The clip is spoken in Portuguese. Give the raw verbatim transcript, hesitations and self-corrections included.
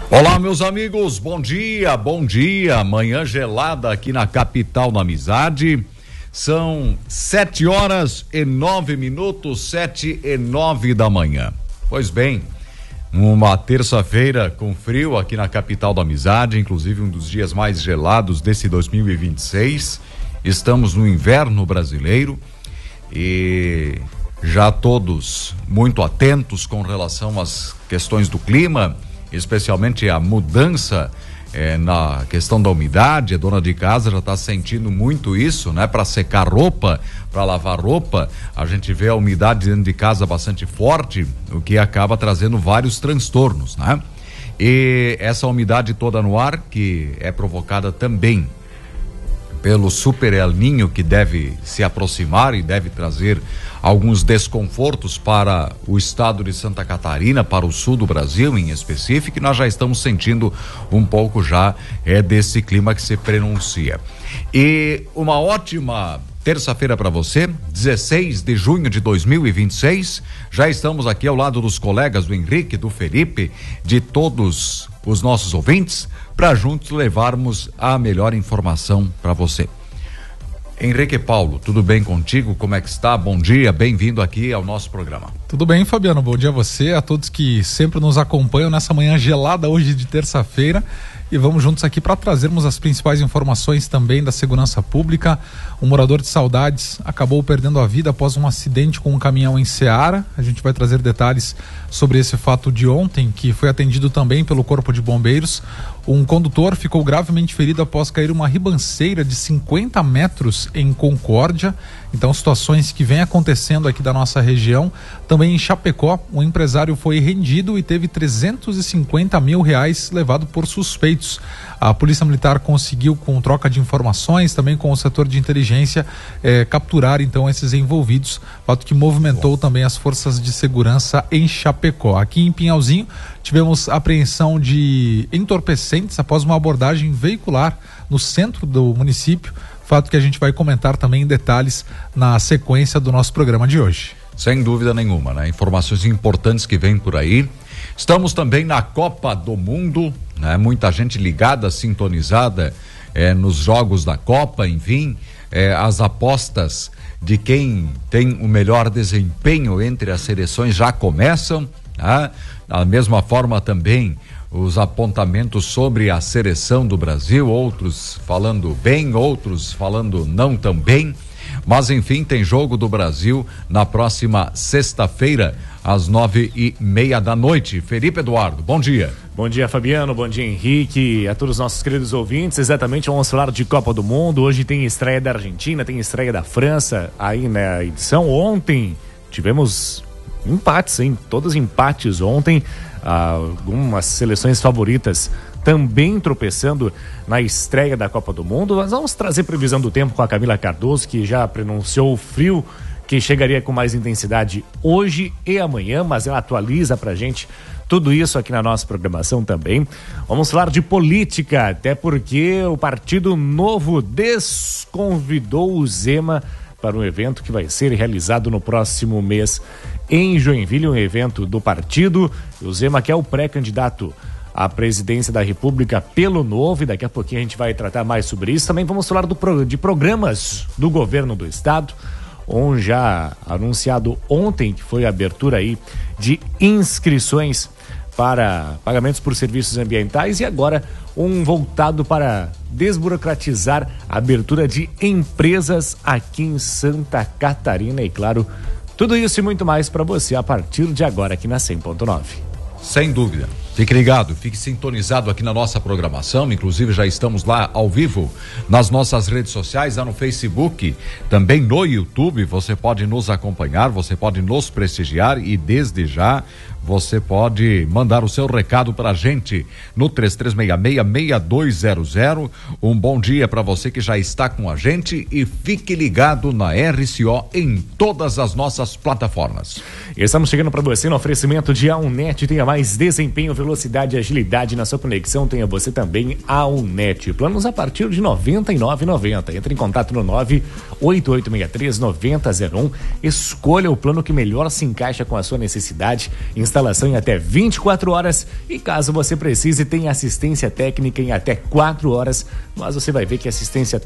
Olá, meus amigos, bom dia, bom dia. Manhã gelada aqui na capital da amizade. São sete horas e nove minutos, sete e nove da manhã. Pois bem, uma terça-feira com frio aqui na capital da amizade, inclusive um dos dias mais gelados desse dois mil e vinte e seis. Estamos no inverno brasileiro e já todos muito atentos com relação às questões do clima, especialmente a mudança eh, na questão da umidade. A dona de casa já está sentindo muito isso, né? Para secar roupa, para lavar roupa, a gente vê a umidade dentro de casa bastante forte, o que acaba trazendo vários transtornos, né? E essa umidade toda no ar, que é provocada também pelo Super El Niño, que deve se aproximar e deve trazer alguns desconfortos para o estado de Santa Catarina, para o sul do Brasil em específico, e nós já estamos sentindo um pouco já é desse clima que se pronuncia. E uma ótima terça-feira para você, dezesseis de junho de dois mil e vinte e seis. Já estamos aqui ao lado dos colegas do Henrique, do Felipe, de todos os nossos ouvintes, para juntos levarmos a melhor informação para você. Henrique Paulo, tudo bem contigo? Como é que está? Bom dia, bem-vindo aqui ao nosso programa. Tudo bem, Fabiano, bom dia a você, a todos que sempre nos acompanham nessa manhã gelada hoje de terça-feira, e vamos juntos aqui para trazermos as principais informações também da segurança pública. Um morador de Saudades acabou perdendo a vida após um acidente com um caminhão em Ceará. A gente vai trazer detalhes sobre esse fato de ontem, que foi atendido também pelo Corpo de Bombeiros. Um condutor ficou gravemente ferido após cair uma ribanceira de cinquenta metros em Concórdia. Então, situações que vêm acontecendo aqui da nossa região. Também em Chapecó, um empresário foi rendido e teve trezentos e cinquenta mil reais levado por suspeitos. A Polícia Militar conseguiu, com troca de informações, também com o setor de inteligência, eh, capturar então esses envolvidos, fato que movimentou também as forças de segurança em Chapecó. Aqui em Pinhalzinho, tivemos apreensão de entorpecentes após uma abordagem veicular no centro do município, fato que a gente vai comentar também em detalhes na sequência do nosso programa de hoje. Sem dúvida nenhuma, né? Informações importantes que vêm por aí. Estamos também na Copa do Mundo, né? Muita gente ligada, sintonizada eh, nos jogos da Copa, enfim, eh, as apostas de quem tem o melhor desempenho entre as seleções já começam, né? Da mesma forma também os apontamentos sobre a seleção do Brasil, outros falando bem, outros falando não tão bem, mas enfim, tem jogo do Brasil na próxima sexta-feira, às nove e meia da noite. Felipe Eduardo, bom dia. Bom dia, Fabiano, bom dia, Henrique, a todos os nossos queridos ouvintes. Exatamente, vamos falar de Copa do Mundo. Hoje tem estreia da Argentina, tem estreia da França aí na edição. Ontem tivemos empates, hein? Todos empates ontem. Ah, algumas seleções favoritas também tropeçando na estreia da Copa do Mundo. Nós vamos trazer previsão do tempo com a Camila Cardoso, que já pronunciou o frio que chegaria com mais intensidade hoje e amanhã, mas ela atualiza pra gente tudo isso aqui na nossa programação também. Vamos falar de política, até porque o Partido Novo desconvidou o Zema para um evento que vai ser realizado no próximo mês em Joinville, um evento do partido. O Zema, que é o pré-candidato à presidência da República pelo Novo, e daqui a pouquinho a gente vai tratar mais sobre isso. Também vamos falar do, de programas do governo do estado, onde já anunciado ontem que foi a abertura aí de inscrições para pagamentos por serviços ambientais, e agora um voltado para desburocratizar a abertura de empresas aqui em Santa Catarina. E claro, tudo isso e muito mais para você a partir de agora aqui na cem ponto nove. Sem dúvida. Fique ligado, fique sintonizado aqui na nossa programação. Inclusive já estamos lá ao vivo nas nossas redes sociais, lá no Facebook, também no YouTube. Você pode nos acompanhar, você pode nos prestigiar, e desde já você pode mandar o seu recado pra gente no três três seis seis, seis dois zero zero. Um bom dia para você que já está com a gente, e fique ligado na R C O em todas as nossas plataformas. Estamos chegando para você no oferecimento de A um Net. Tenha mais desempenho velocidade e agilidade na sua conexão, tenha você também a Unet. Planos a partir de noventa e nove reais e noventa centavos. Entre em contato no nove oito oito seis três nove zero zero um. Escolha o plano que melhor se encaixa com a sua necessidade. Instalação em até vinte e quatro horas. E caso você precise, tem assistência técnica em até quatro horas. Mas você vai ver que assistência